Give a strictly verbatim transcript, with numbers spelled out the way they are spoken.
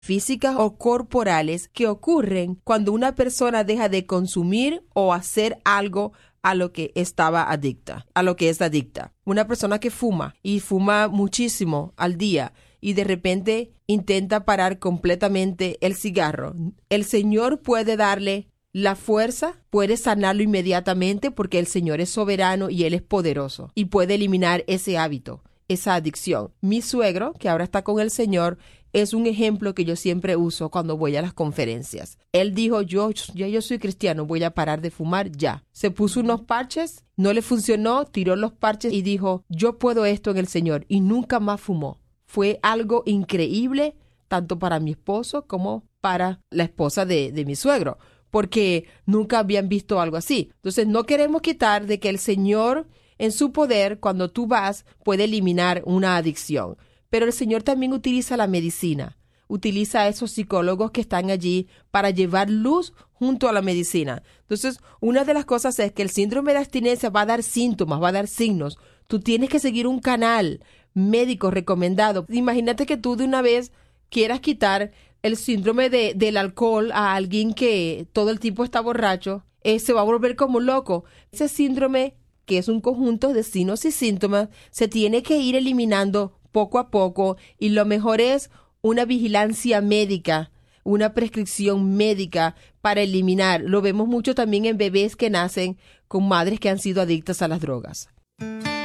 físicas o corporales que ocurren cuando una persona deja de consumir o hacer algo a lo que estaba adicta, a lo que es adicta. Una persona que fuma y fuma muchísimo al día y de repente intenta parar completamente el cigarro. El Señor puede darle la fuerza, puede sanarlo inmediatamente porque el Señor es soberano y Él es poderoso y puede eliminar ese hábito, esa adicción. Mi suegro, que ahora está con el Señor, es un ejemplo que yo siempre uso cuando voy a las conferencias. Él dijo, yo ya yo soy cristiano, voy a parar de fumar ya. Se puso unos parches, no le funcionó, tiró los parches y dijo, yo puedo esto en el Señor, y nunca más fumó. Fue algo increíble, tanto para mi esposo como para la esposa de, de mi suegro, porque nunca habían visto algo así. Entonces no queremos quitar de que el Señor, en su poder, cuando tú vas, puede eliminar una adicción. Pero el Señor también utiliza la medicina, utiliza a esos psicólogos que están allí para llevar luz junto a la medicina. Entonces, una de las cosas es que el síndrome de abstinencia va a dar síntomas, va a dar signos. Tú tienes que seguir un canal médico recomendado. Imagínate que tú de una vez quieras quitar el síndrome de, del alcohol a alguien que todo el tiempo está borracho, eh, se va a volver como loco. Ese síndrome, que es un conjunto de signos y síntomas, se tiene que ir eliminando poco a poco, y lo mejor es una vigilancia médica, una prescripción médica para eliminar. Lo vemos mucho también en bebés que nacen con madres que han sido adictas a las drogas.